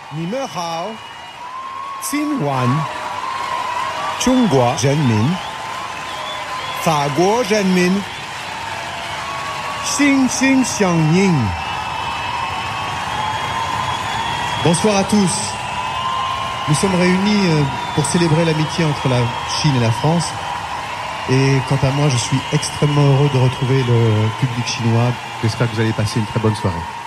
你们好，今晚中国人民、法国人民心心相印。 Bonsoir à tous. Nous sommes réunis pour célébrer l'amitié entre la Chine et la France. Et quant à moi, je suis extrêmement heureux de retrouver le public chinois. J'espère que vous allez passer une très bonne soirée.